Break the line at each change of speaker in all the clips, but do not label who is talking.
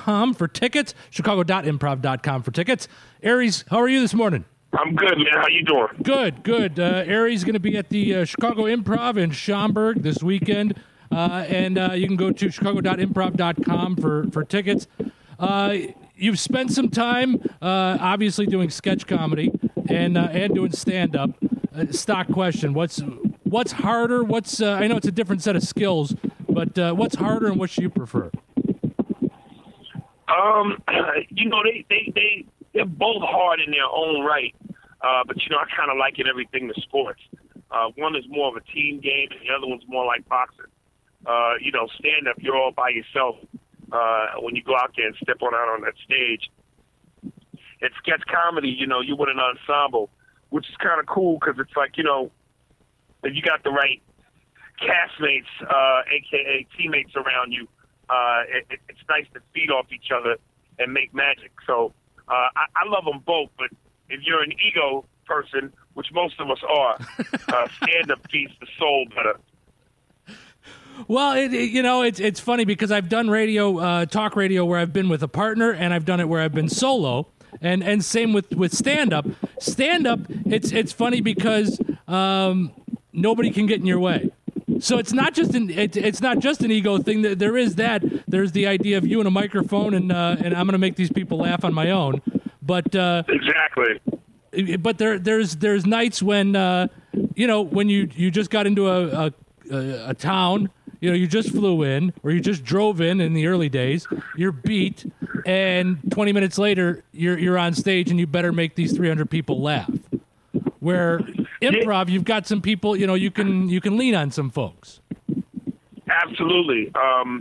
chicagoimprov.com for tickets, chicago.improv.com for tickets. Aries, how are you this morning?
I'm good, man. How you doing?
Good. Aries is going to be at the Chicago Improv in Schaumburg this weekend, and you can go to chicago.improv.com for tickets. You've spent some time, obviously, doing sketch comedy and doing stand-up. Stock question: What's harder? I know it's a different set of skills, but what's harder and what do you prefer?
They're both hard in their own right, but I kind of liken everything to sports. One is more of a team game, and the other one's more like boxing. Stand-up, you're all by yourself. When you go out there and step out on that stage. At sketch comedy, you're with an ensemble, which is kind of cool because it's like, if you got the right castmates, a.k.a. teammates around you, it's nice to feed off each other and make magic. So I love them both, but if you're an ego person, which most of us are, stand-up feeds the soul better.
Well, it's funny because I've done radio, talk radio, where I've been with a partner, and I've done it where I've been solo, and same with stand-up. Stand-up, it's funny because nobody can get in your way. So it's not just an ego thing. There is that. There's the idea of you and a microphone, and I'm going to make these people laugh on my own. But
exactly.
But there's nights when when you just got into a town. You just flew in, or you just drove in the early days. You're beat, and 20 minutes later, you're on stage, and you better make these 300 people laugh. Where improv, you've got some people, you can lean on some folks.
Absolutely. I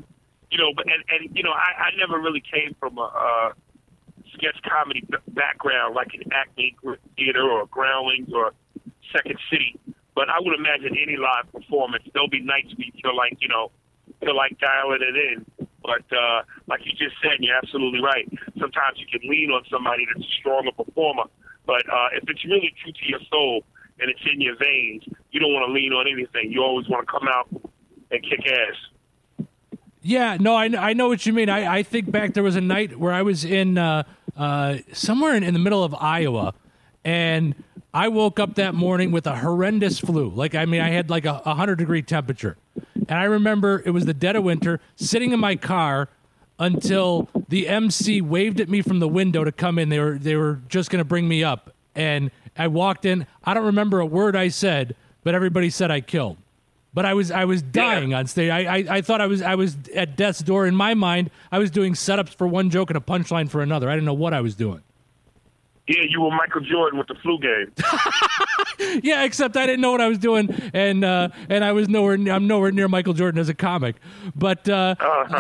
never really came from a sketch comedy background, like an Acme Theater or Groundlings or Second City. But I would imagine any live performance, there'll be nights where you feel like dialing it in. But like you just said, and you're absolutely right. Sometimes you can lean on somebody that's a stronger performer. But if it's really true to your soul and it's in your veins, you don't want to lean on anything. You always want to come out and kick ass.
Yeah, no, I know what you mean. I think back, there was a night where I was in somewhere in the middle of Iowa, and I woke up that morning with a horrendous flu. I had like a 100-degree temperature. And I remember it was the dead of winter, sitting in my car until the MC waved at me from the window to come in. They were just going to bring me up. And I walked in. I don't remember a word I said, but everybody said I killed. But I was dying on stage. I thought I was at death's door. In my mind, I was doing setups for one joke and a punchline for another. I didn't know what I was doing.
Yeah, you were Michael Jordan with the flu game.
Yeah, except I didn't know what I was doing, and I'm nowhere near Michael Jordan as a comic. But we're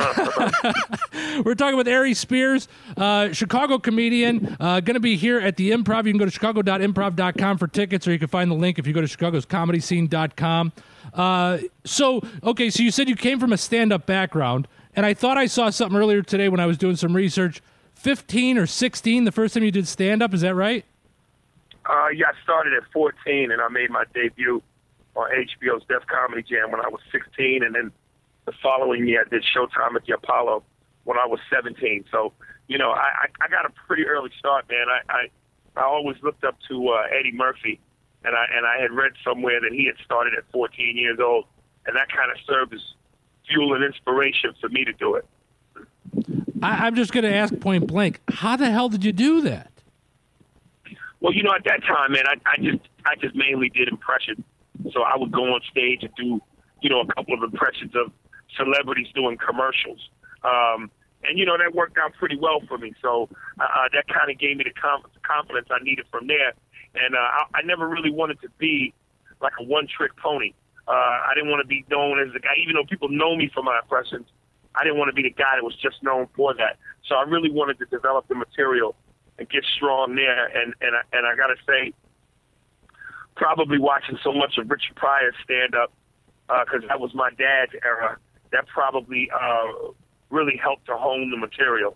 talking with Aries Spears, Chicago comedian, going to be here at the Improv. You can go to chicago.improv.com for tickets, or you can find the link if you go to chicagoscomedyscene.com. So you said you came from a stand-up background, and I thought I saw something earlier today when I was doing some research. 15 or 16, the first time you did stand-up, is that right?
Yeah, I started at 14, and I made my debut on HBO's Def Comedy Jam when I was 16, and then the following year I did Showtime at the Apollo when I was 17. So, I got a pretty early start, man. I always looked up to Eddie Murphy, and I had read somewhere that he had started at 14 years old, and that kind of served as fuel and inspiration for me to do it.
I'm just going to ask point blank, how the hell did you do that?
Well, at that time, man, I just mainly did impressions. So I would go on stage and do, a couple of impressions of celebrities doing commercials. And that worked out pretty well for me. So that kind of gave me the confidence I needed from there. And I never really wanted to be like a one-trick pony. I didn't want to be known as the guy, even though people know me for my impressions. I didn't want to be the guy that was just known for that. So I really wanted to develop the material and get strong there. And I got to say, probably watching so much of Richard Pryor's stand-up, because that was my dad's era, that probably really helped to hone the material.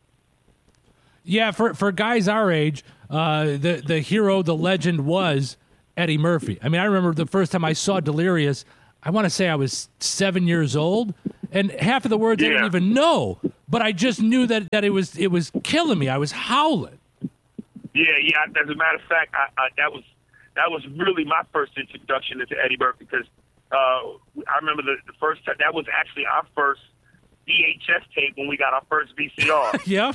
Yeah, for guys our age, the hero, the legend was Eddie Murphy. I mean, I remember the first time I saw Delirious, I want to say I was 7 years old, and half of the words I didn't even know, but I just knew that it was killing me. I was howling.
Yeah. As a matter of fact, that was really my first introduction into Eddie Murphy, because I remember the first time. That was actually our first VHS tape when we got our first VCR.
Yep.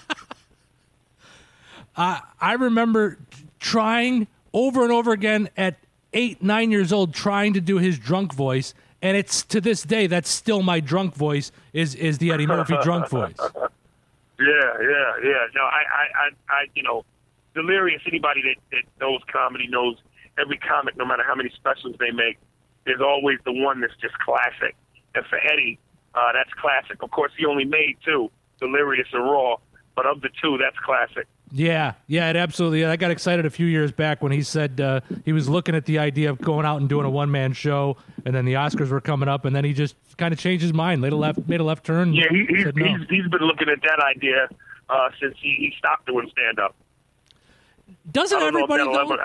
I remember trying over and over again at 8, 9 years old, trying to do his drunk voice, and it's to this day that's still my drunk voice is the Eddie Murphy drunk voice.
Yeah. No, I Delirious. Anybody that knows comedy knows every comic, no matter how many specials they make, there's always the one that's just classic. And for Eddie, that's classic. Of course, he only made 2, Delirious and Raw, but of the 2, that's classic.
Yeah, it absolutely. I got excited a few years back when he said he was looking at the idea of going out and doing a one-man show, and then the Oscars were coming up, and then he just kind of changed his mind, made a left turn.
Yeah, he's been looking at that idea since he stopped doing stand-up.
Doesn't everybody though?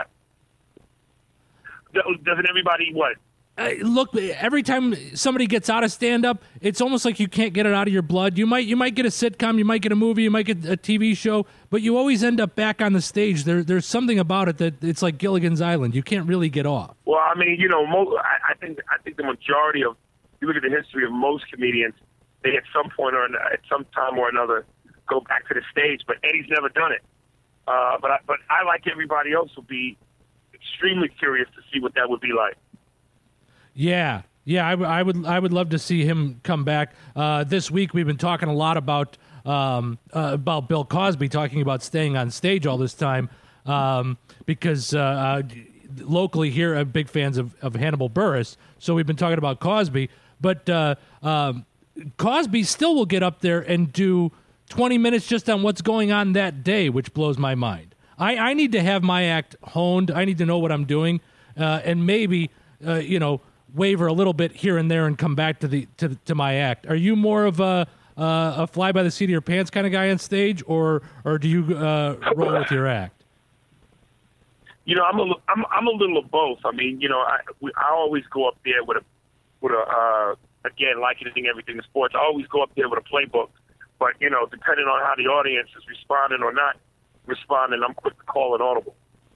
Doesn't everybody what?
Look, every time somebody gets out of stand-up, it's almost like you can't get it out of your blood. You might get a sitcom, you might get a movie, you might get a TV show, but you always end up back on the stage. There's something about it that it's like Gilligan's Island. You can't really get off.
Well, I mean, I think the majority of, you look at the history of most comedians, they at some point or at some time or another go back to the stage, but Eddie's never done it. But I, like everybody else, will be extremely curious to see what that would be like.
Yeah, I would love to see him come back. This week we've been talking a lot about Bill Cosby, talking about staying on stage all this time, because locally here I'm big fans of Hannibal Buress, so we've been talking about Cosby. But Cosby still will get up there and do 20 minutes just on what's going on that day, which blows my mind. I need to have my act honed. I need to know what I'm doing, and maybe waver a little bit here and there and come back to my act. Are you more of a fly by the seat of your pants kind of guy on stage, or do you roll with your act?
I'm a little of both. I mean, I always go up there with a again, like anything, everything in sports, I always go up there with a playbook. But depending on how the audience is responding or not responding, I'm quick to call it audible.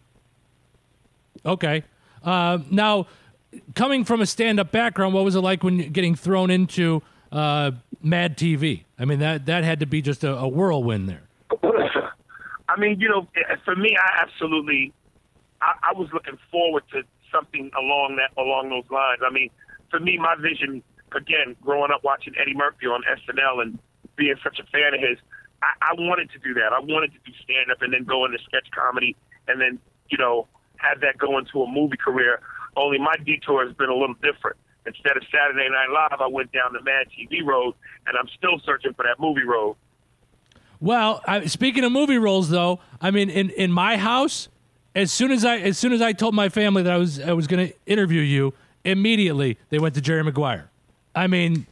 Okay. Now, coming from a stand-up background, what was it like when getting thrown into Mad TV? I mean, that had to be just a whirlwind there.
I mean, for me, I was looking forward to something along those lines. I mean, for me, my vision, again, growing up watching Eddie Murphy on SNL and being such a fan of his, I wanted to do that. I wanted to do stand-up and then go into sketch comedy and then, have that go into a movie career. Only my detour has been a little different. Instead of Saturday Night Live, I went down the Mad TV road, and I'm still searching for that movie road.
Well, speaking of movie roles, though, I mean, in my house, as soon as I told my family that I was going to interview you, immediately they went to Jerry Maguire. I mean,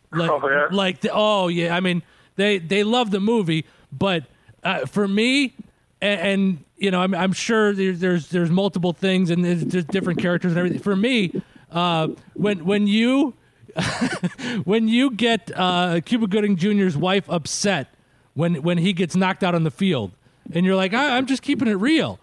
I mean, they love the movie, but for me, and I'm sure there's multiple things and there's different characters and everything. For me, when you when you get Cuba Gooding Jr.'s wife upset when he gets knocked out on the field, and you're like, I'm just keeping it real.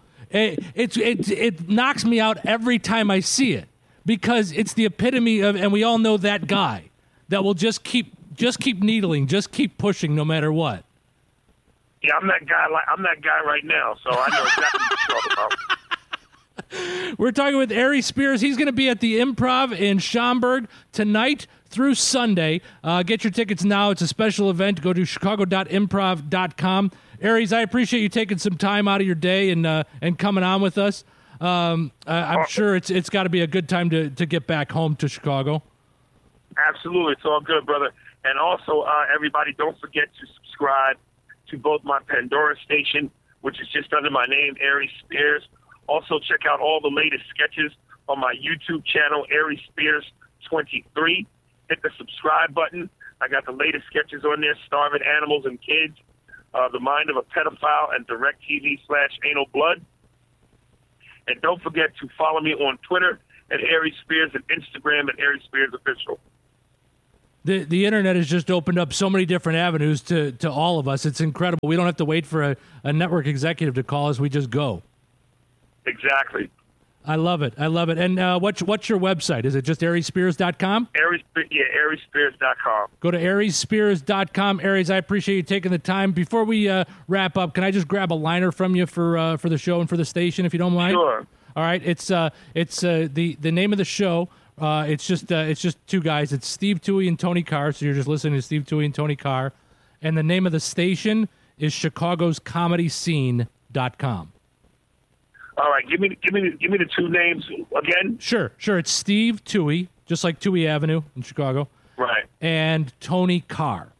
It knocks me out every time I see it, because it's the epitome of, and we all know that guy that will just keep needling, just keep pushing no matter what.
Yeah, I'm that guy right now, so I know exactly what you're talking about.
We're talking with Aries Spears. He's going to be at the Improv in Schaumburg tonight through Sunday. Get your tickets now. It's a special event. Go to chicago.improv.com. Aries, I appreciate you taking some time out of your day and coming on with us. I'm sure it's got to be a good time to get back home to Chicago.
Absolutely. It's all good, brother. And also, everybody, don't forget to subscribe to both my Pandora station, which is just under my name, Aries Spears. Also, check out all the latest sketches on my YouTube channel, Aries Spears 23. Hit the subscribe button. I got the latest sketches on there, Starving Animals and Kids, The Mind of a Pedophile, and DirecTV /Anal Blood. And don't forget to follow me on Twitter at Aries Spears and Instagram at Aries Spears Official.
The internet has just opened up so many different avenues to all of us. It's incredible. We don't have to wait for a network executive to call us. We just go.
Exactly.
I love it. And what's your website? Is it just ariesspears.com?
Ariesspears.com.
Go to ariesspears.com. Aries, I appreciate you taking the time. Before we wrap up, can I just grab a liner from you for the show and for the station, if you don't mind?
Sure.
All right. It's the name of the show. It's just two guys. It's Steve Toohey and Tony Carr. So you're just listening to Steve Toohey and Tony Carr. And the name of the station is ChicagosComedyScene.com.
All right, give me the two names again.
Sure. It's Steve Toohey, just like Toohey Avenue in Chicago.
Right.
And Tony Carr.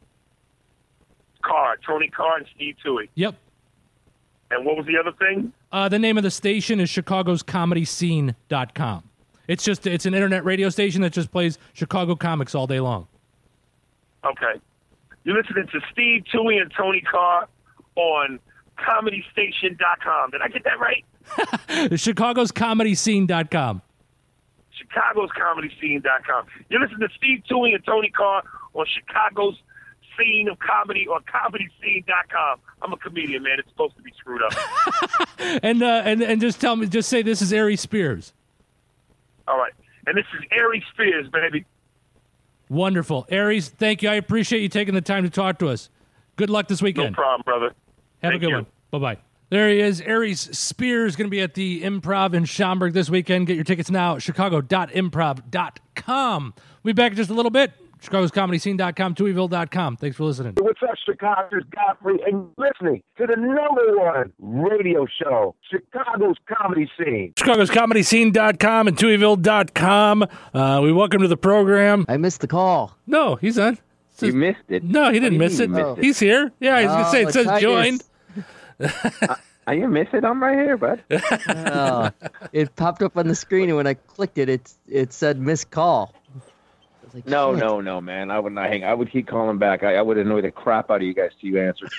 Tony Carr and Steve Toohey.
Yep.
And what was the other thing?
The name of the station is ChicagosComedyScene.com. It's an internet radio station that just plays Chicago comics all day long.
Okay. You're listening to Steve Toohey and Tony Carr on ComedyStation.com. Did I get that right?
ChicagosComedyScene.com.
ChicagosComedyScene.com. You're listening to Steve Toohey and Tony Carr on Chicago's Scene of Comedy or ComedyScene.com. I'm a comedian, man. It's supposed to be screwed up.
and just say this is Aries Spears.
All right. And this is Aries Spears, baby.
Wonderful. Aries, thank you. I appreciate you taking the time to talk to us. Good luck this weekend.
No problem, brother.
Have a good one. Bye-bye. There he is. Aries Spears going to be at the Improv in Schaumburg this weekend. Get your tickets now at chicago.improv.com. We'll be back in just a little bit. ChicagosComedyScene.com, TooheyVille.com. Thanks for listening.
What's up, Chicago? It's Godfrey, and listening to the #1 radio show, Chicago's Comedy Scene.
ChicagosComedyScene.com and TooheyVille.com. We welcome to the program.
I missed the call.
No, he's on.
You missed it.
No, he didn't miss it.
Missed it.
He's here. Yeah, he's going to say it says
Titus.
joined.
You missed it. I'm right here, bud.
It popped up on the screen, and when I clicked it, it said missed call. I was like,
No,
shit.
no, man. I would not hang. I would keep calling back. I would annoy the crap out of you guys till you answered.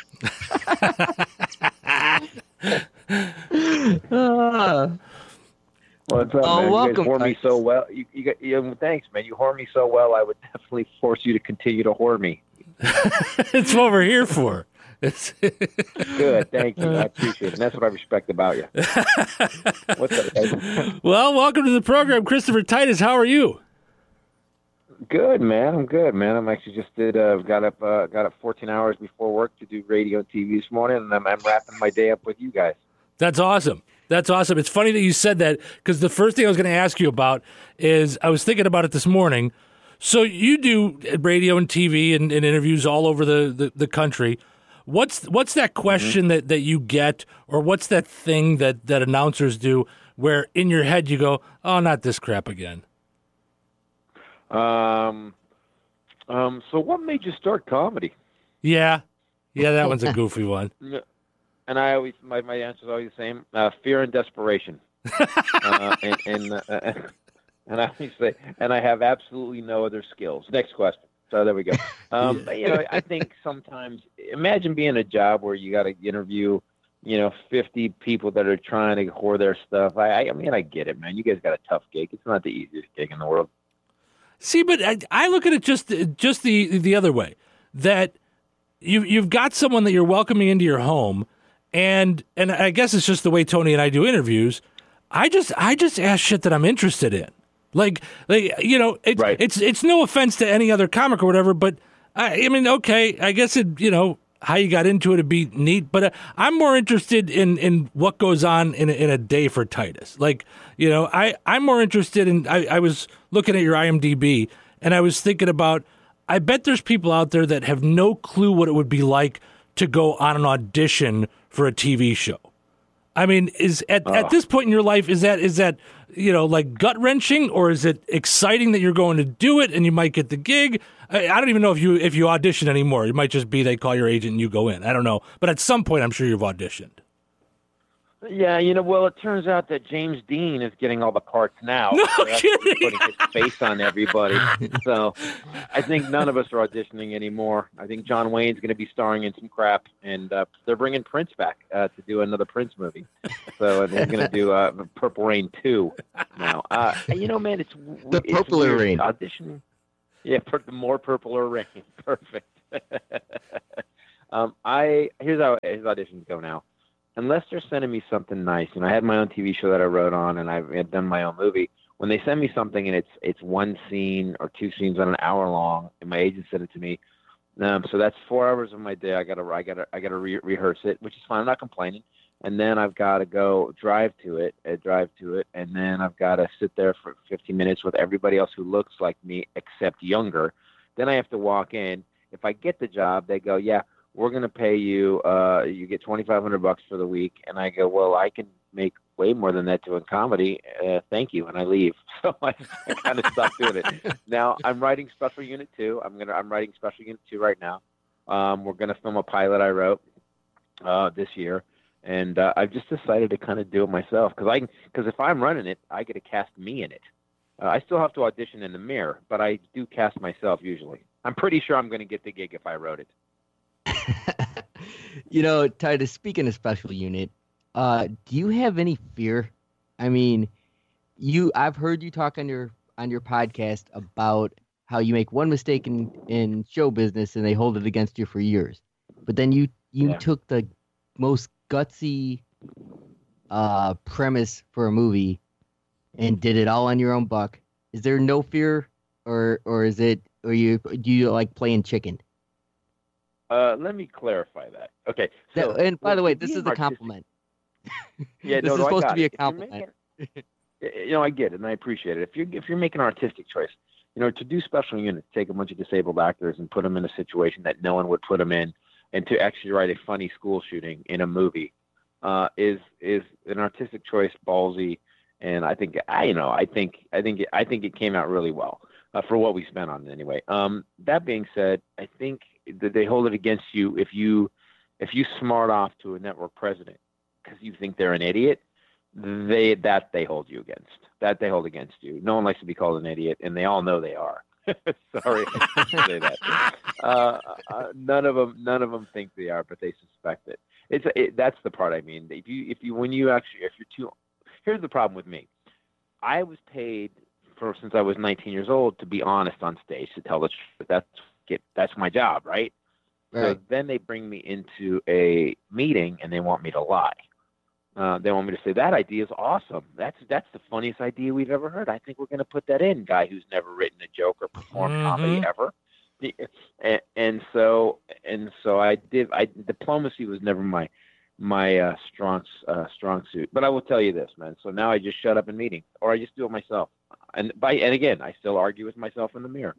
What's up, man?
welcome,
You guys whore me
Titus.
so well. Thanks, man. You whore me so well. I would definitely force you to continue to whore me.
It's what we're here for.
Good, thank you. I appreciate it. And that's what I respect about you. What's up, guys?
Well, welcome to the program, Christopher Titus. How are you?
Good, man. I'm good, man. I'm actually just got up 14 hours before work to do radio and TV this morning, and I'm wrapping my day up with you guys.
That's awesome. That's awesome. It's funny that you said that because the first thing I was going to ask you about is I was thinking about it this morning. So you do radio and TV and interviews all over the country. What's that question that you get, or what's that thing that announcers do where in your head you go, oh, not this crap again?
So what made you start comedy?
Yeah, that one's a goofy one.
And I always my answer is always the same: fear and desperation. And I always say, and I have absolutely no other skills. Next question. So there we go. I think sometimes imagine being a job where you got to interview, 50 people that are trying to whore their stuff. I mean, I get it, man. You guys got a tough gig. It's not the easiest gig in the world.
See, but I look at it just the other way, that you've got someone that you're welcoming into your home, and I guess it's just the way Tony and I do interviews. I just ask shit that I'm interested in. Right. It's no offense to any other comic or whatever, but I mean, okay, I guess how you got into it'd be neat, but I'm more interested in what goes on in a day for Titus. I'm more interested in. I was looking at your IMDb and I was thinking about. I bet there's people out there that have no clue what it would be like to go on an audition for a TV show. I mean, at this point in your life, is that like gut wrenching, or is it exciting that you're going to do it and you might get the gig? I don't even know if you audition anymore. It might just be they call your agent and you go in. I don't know, but at some point, I'm sure you've auditioned.
Yeah, well, it turns out that James Dean is getting all the parts now.
No
They're actually
kidding.
putting his face on everybody. So I think none of us are auditioning anymore. I think John Wayne's going to be starring in some crap, and they're bringing Prince back to do another Prince movie. So he's going to do Purple Rain 2 now. Man, it's
The Purpler Rain.
Auditioning. Yeah, the more Purpler Rain. Perfect. Here's how his auditions go now. Unless they're sending me something nice, I had my own TV show that I wrote on, and I had done my own movie. When they send me something and it's one scene or two scenes on an hour long, and my agent sent it to me, so that's 4 hours of my day. I gotta rehearse it, which is fine. I'm not complaining. And then I've got to go drive to it, and then I've got to sit there for 15 minutes with everybody else who looks like me except younger. Then I have to walk in. If I get the job, they go, yeah, we're going to pay you, you get $2,500 for the week. And I go, well, I can make way more than that doing comedy. Thank you. And I leave. So I kind of stopped doing it. Now I'm writing Special Unit 2. I'm writing Special Unit 2 right now. We're going to film a pilot I wrote this year. And I've just decided to kind of do it myself because if I'm running it, I get to cast me in it. I still have to audition in the mirror, but I do cast myself usually. I'm pretty sure I'm going to get the gig if I wrote it.
Titus, speaking of Special Unit, do you have any fear? I mean, I've heard you talk on your podcast about how you make one mistake in show business and they hold it against you for years. But then you took the most gutsy premise for a movie and did it all on your own buck. Is there no fear, or do you like playing chicken?
Let me clarify that. Okay. So,
and by the way, this is a compliment.
Yeah,
this is supposed to be a compliment.
I get it, and I appreciate it. If you're making an artistic choice, to do Special Units, take a bunch of disabled actors and put them in a situation that no one would put them in, and to actually write a funny school shooting in a movie, is an artistic choice, ballsy, and I think it came out really well for what we spent on it anyway. That being said, I think that they hold it against you if you smart off to a network president because you think they're an idiot. They hold you against. That they hold against you. No one likes to be called an idiot, and they all know they are. Sorry to say that. None of them think they are, but they suspect it. That's the part I mean. Here's the problem with me. I was paid since I was 19 years old to be honest on stage, to tell the truth. That's my job, right? So then they bring me into a meeting and they want me to lie. They want me to say that idea is awesome. That's the funniest idea we've ever heard. I think we're going to put that in. Guy who's never written a joke or performed comedy ever. And so I did. Diplomacy was never my strong suit. But I will tell you this, man. So now I just shut up in meetings, or I just do it myself. And again, I still argue with myself in the mirror.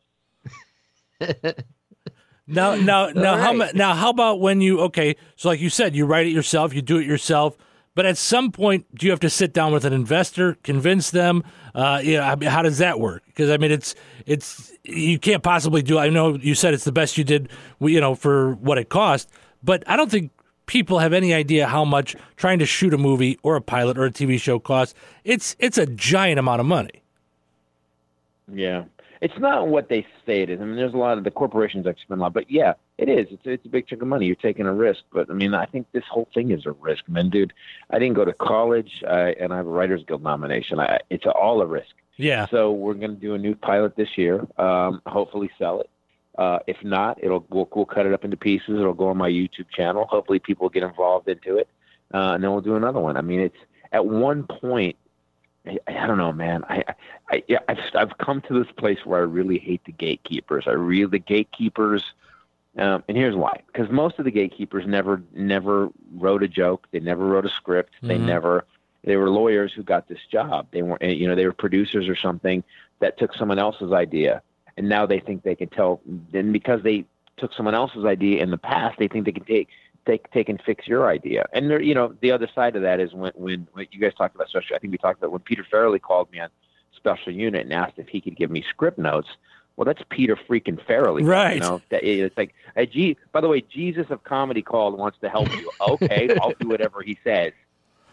Now, how about when so like you said, you write it yourself, you do it yourself, but at some point, do you have to sit down with an investor, convince them? How does that work? Because I mean, it's you can't possibly do. I know you said it's the best you did, for what it cost, but I don't think people have any idea how much trying to shoot a movie or a pilot or a TV show costs. It's a giant amount of money.
Yeah. It's not what they say it is. I mean, there's a lot of the corporations that spend a lot, but yeah, it is. It's a big chunk of money. You're taking a risk, but I mean, I think this whole thing is a risk, man, dude. I didn't go to college, and I have a Writers Guild nomination. It's all a risk.
Yeah.
So we're going to do a new pilot this year. Hopefully, sell it. If not, we'll cut it up into pieces. It'll go on my YouTube channel. Hopefully, people get involved into it, and then we'll do another one. I mean, it's at one point. I don't know, man. I've come to this place where I really hate the gatekeepers. And here's why. Because most of the gatekeepers never wrote a joke. They never wrote a script.
Mm-hmm.
They were lawyers who got this job. They weren't, they were producers or something that took someone else's idea, and now they think they can tell. Then because they took someone else's idea in the past, they think they can take and fix your idea. And there, the other side of that is when you guys talked about special. I think we talked about when Peter Farrelly called me on Special Unit and asked if he could give me script notes. Well, that's Peter freaking Farrelly,
right?
It's like, by the way, Jesus of comedy called, wants to help you. Okay, I'll do whatever he says.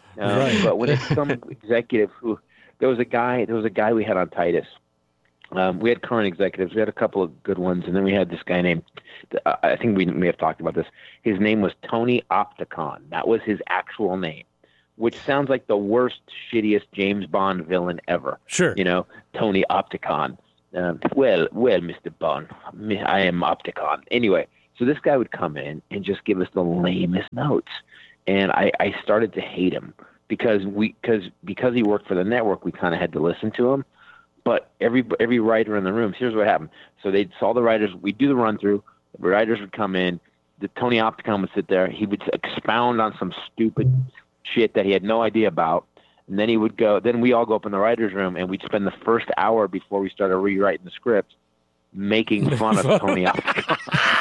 Right.
But when it's some executive there was a guy we had on Titus. We had current executives. We had a couple of good ones, and then we had this guy named, I think we may have talked about this. His name was Tony Opticon. That was his actual name, which sounds like the worst, shittiest James Bond villain ever.
Sure.
Tony Opticon. Well, Mr. Bond, I am Opticon. Anyway, so this guy would come in and just give us the lamest notes, and I started to hate him because he worked for the network. We kind of had to listen to him. But every writer in the room, here's what happened. So they'd saw the writers. We'd do the run-through. The writers would come in. The Tony Opticon would sit there. He would expound on some stupid shit that he had no idea about. And then he would go. Then we all go up in the writers' room, and we'd spend the first hour before we started rewriting the script making fun of Tony Opticon.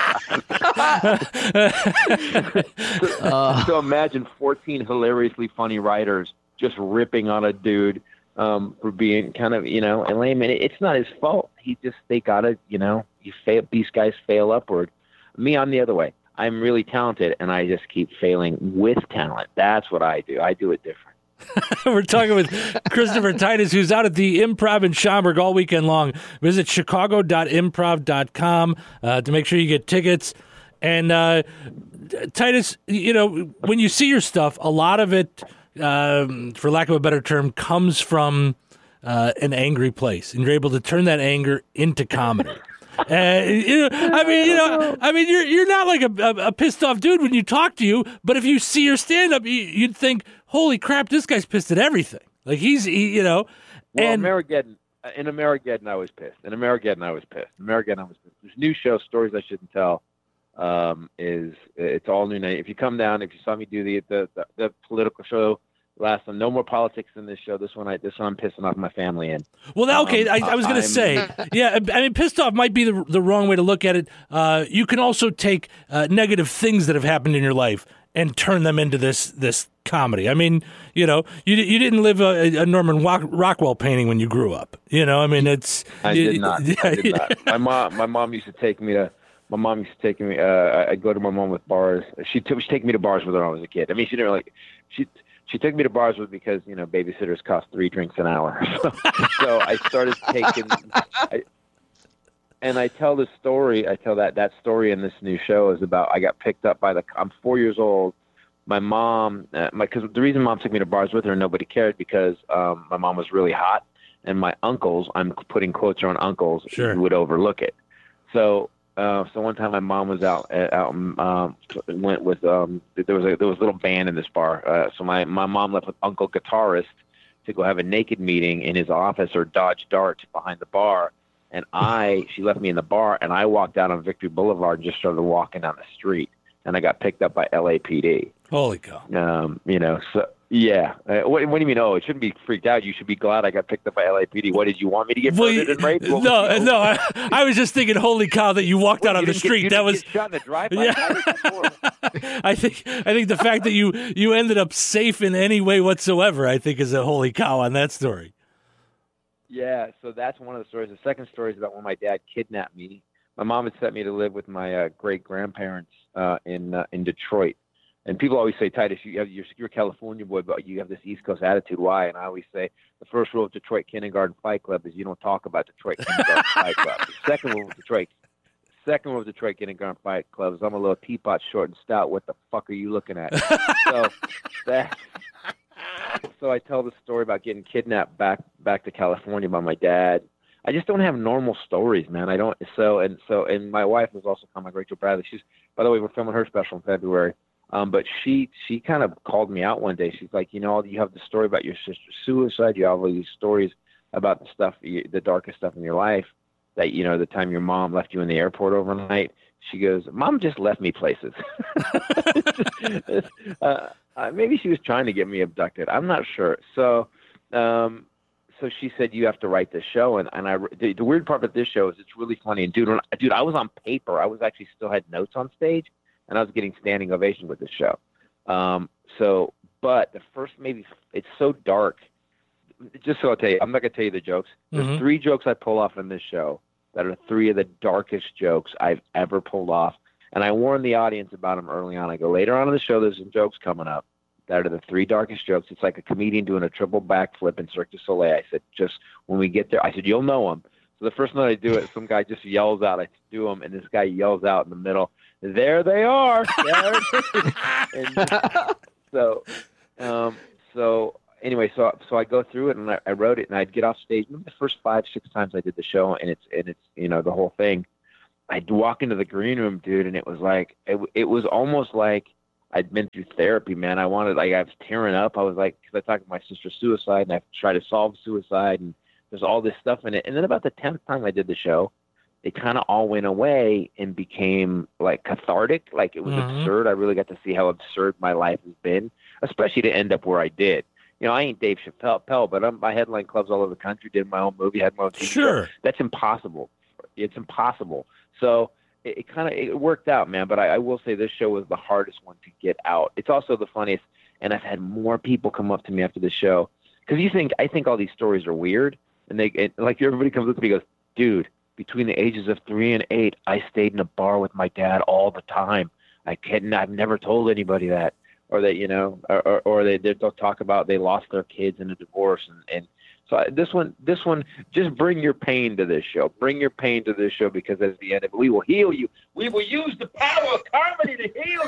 So imagine 14 hilariously funny writers just ripping on a dude for being kind of, and lame. And it's not his fault. They gotta, these guys fail upward. Me, I'm the other way. I'm really talented, and I just keep failing with talent. That's what I do. I do it different.
We're talking with Christopher Titus, who's out at the Improv in Schaumburg all weekend long. Visit chicago.improv.com to make sure you get tickets. And Titus, when you see your stuff, a lot of it, for lack of a better term, comes from an angry place, and you're able to turn that anger into comedy. You're not like a pissed off dude when you talk to you, but if you see your stand up, you'd think, holy crap, this guy's pissed at everything. Like
Well,
and
Amerigeddon, in Amerigeddon, I was pissed. This new show, Stories I Shouldn't Tell, it's all new night. If you come down, if you saw me do the political show last one, no more politics in this show. This one I'm pissing off my family in.
Well, okay, I was going to say, yeah, I mean, pissed off might be the wrong way to look at it. You can also take negative things that have happened in your life and turn them into this comedy. I mean, you didn't live a Norman Rockwell painting when you grew up. I
did not. My mom used to take me to. I'd go to my mom with bars. She'd take me to bars with her when I was a kid. I mean, she didn't really. She took me to bars because babysitters cost 3 drinks an hour. So I started taking. And I tell this story. I tell that story in this new show is about I got picked up by I'm 4 years old. My mom, because the reason mom took me to bars with her and nobody cared because my mom was really hot, and my uncles, I'm putting quotes around uncles,
sure,
who would overlook it. So one time my mom was went with there was a little band in this bar. So my mom left with Uncle Guitarist to go have a naked meeting in his office or dodge darts behind the bar. And she left me in the bar, and I walked out on Victory Boulevard and just started walking down the street, and I got picked up by LAPD.
Holy cow!
So yeah. What do you mean? Oh, it shouldn't be freaked out. You should be glad I got picked up by LAPD. What did you want me to get murdered and raped?
No. I was just thinking, holy cow, that you walked out on the street. That was
shot in the drive-by.
Yeah. I think the fact that you ended up safe in any way whatsoever, I think, is a holy cow on that story.
Yeah, so that's one of the stories. The second story is about when my dad kidnapped me. My mom had sent me to live with my great-grandparents in Detroit. And people always say, Titus, you're a California boy, but you have this East Coast attitude. Why? And I always say, the first rule of Detroit Kindergarten Fight Club is you don't talk about Detroit Kindergarten Fight Club. The second rule of Detroit Kindergarten Fight Club is I'm a little teapot, short and stout. What the fuck are you looking at? So I tell the story about getting kidnapped back to California by my dad. I just don't have normal stories, man. I don't. And my wife was also comic, Rachel Bradley. By the way, we're filming her special in February. But she kind of called me out one day. She's like, you have the story about your sister's suicide. You have all these stories about the darkest stuff in your life. That the time your mom left you in the airport overnight. She goes, Mom just left me places. Maybe she was trying to get me abducted. I'm not sure. So she said, you have to write this show. And the weird part about this show is it's really funny. And dude, I was on paper. I was actually still had notes on stage, and I was getting standing ovation with this show. But the first it's so dark. Just so I'll tell you, I'm not going to tell you the jokes. There's 3 jokes I pull off in this show that are 3 of the darkest jokes I've ever pulled off. And I warned the audience about them early on. I go, later on in the show, there's some jokes coming up that are the 3 darkest jokes. It's like a comedian doing a triple backflip in Cirque du Soleil. I said, just when we get there, I said, you'll know them. So the first night I do it, some guy just yells out, I do them, and this guy yells out in the middle, there they are. There it is. And so anyway, so I go through it, and I wrote it, and I'd get off stage. Maybe the first 5-6 times I did the show, and it's the whole thing. I'd walk into the green room, dude, and it was like it was almost like I'd been through therapy, man. I was tearing up. I was like, because I talked to my sister's suicide, and I tried to solve suicide, and there's all this stuff in it. And then about the 10th time I did the show, it kind of all went away and became like cathartic. Like it was absurd. I really got to see how absurd my life has been, especially to end up where I did. I ain't Dave Chappelle, but I headline clubs all over the country, did my own movie, had my own TV show. That's impossible. It's impossible. So it worked out, man. But I will say this show was the hardest one to get out. It's also the funniest, and I've had more people come up to me after the show because I think all these stories are weird, and like everybody comes up to me and goes, dude, between the ages of 3 and 8, I stayed in a bar with my dad all the time. I've never told anybody that, or that or they'll talk about they lost their kids in a divorce, and so this one, just bring your pain to this show. Bring your pain to this show because at the end of it, we will heal you. We will use the power of comedy to heal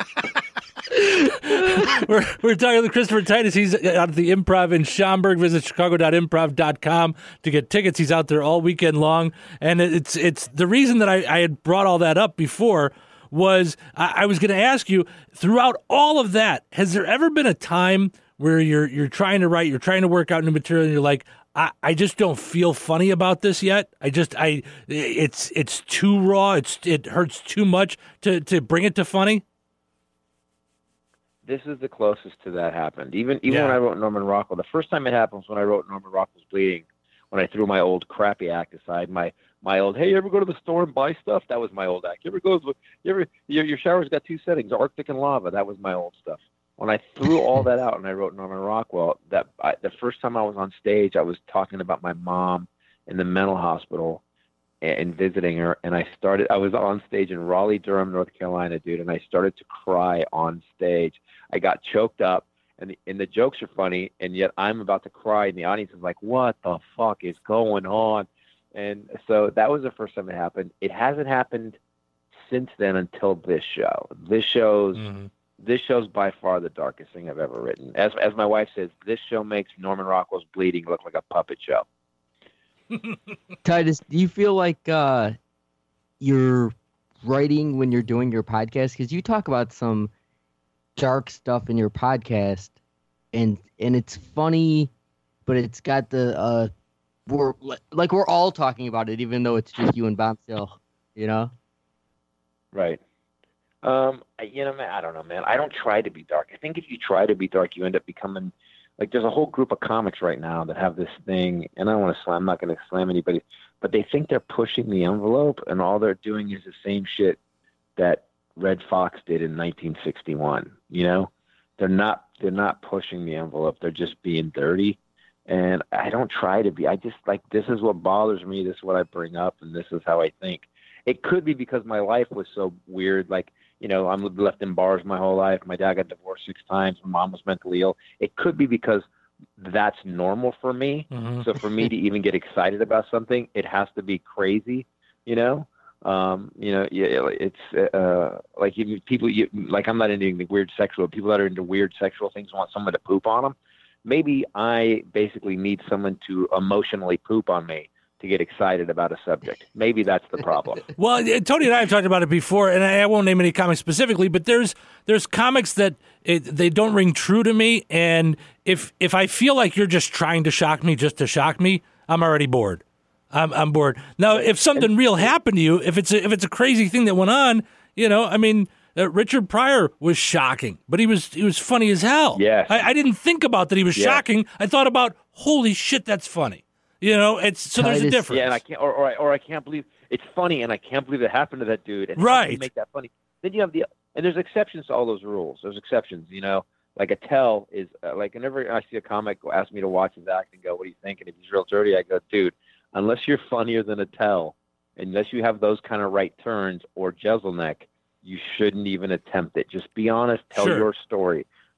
you. We're talking with Christopher Titus. He's at the Improv in Schaumburg. Visit chicago.improv.com to get tickets. He's out there all weekend long. And it's the reason that I had brought all that up before was I was going to ask you, throughout all of that, has there ever been a time where you're trying to write, you're trying to work out new material, and you're like, I just don't feel funny about this yet. It's too raw. It hurts too much to bring it to funny.
This is the closest to that happened. Even when I wrote Norman Rockwell, the first time it happened was when I wrote Norman Rockwell's Bleeding, when I threw my old crappy act aside, my old, hey, you ever go to the store and buy stuff? That was my old act. Your shower's got 2 settings, Arctic and lava. That was my old stuff. When I threw all that out and I wrote Norman Rockwell, the first time I was on stage, I was talking about my mom in the mental hospital and visiting her. And I was on stage in Raleigh-Durham, North Carolina, dude, and I started to cry on stage. I got choked up, and the jokes are funny, and yet I'm about to cry, and the audience is like, what the fuck is going on? And so that was the first time it happened. It hasn't happened since then until this show. This show's by far the darkest thing I've ever written. As my wife says, this show makes Norman Rockwell's Bleeding look like a puppet show.
Titus, do you feel like you're writing when you're doing your podcast? Because you talk about some dark stuff in your podcast, and it's funny, but it's got the we're all talking about it, even though it's just you and Bombshell,
Right. Man, I don't know, man. I don't try to be dark. I think if you try to be dark, you end up becoming like there's a whole group of comics right now that have this thing, and I'm not going to slam anybody, but they think they're pushing the envelope, and all they're doing is the same shit that Red Fox did in 1961. They're not pushing the envelope. They're just being dirty. And I don't try to be. I just this is what bothers me. This is what I bring up, and this is how I think. It could be because my life was so weird. I'm left in bars my whole life. My dad got divorced 6 times. My mom was mentally ill. It could be because that's normal for me. Mm-hmm. So for me to even get excited about something, it has to be crazy, It's like even people, I'm not into the weird sexual. People that are into weird sexual things want someone to poop on them. Maybe I basically need someone to emotionally poop on me to get excited about a subject. Maybe that's the problem.
Well, Tony and I have talked about it before, and I won't name any comics specifically, but there's comics that they don't ring true to me, and if I feel like you're just trying to shock me just to shock me, I'm already bored. I'm bored. Now, if something real happened to you, if it's a crazy thing that went on, Richard Pryor was shocking, but he was funny as hell.
Yeah,
I didn't think about that he was shocking. I thought about, holy shit, that's funny. There's a difference.
Yeah, and I can't, or I can't believe it's funny, and I can't believe it happened to that dude. And
right,
how can you make that funny. Then you have and there's exceptions to all those rules. There's exceptions, Like Attell is whenever I see a comic ask me to watch his act and go, "What do you think?" And if he's real dirty, I go, "Dude, unless you're funnier than Attell, unless you have those kind of right turns or Jeselnik, you shouldn't even attempt it. Just be honest, tell your story.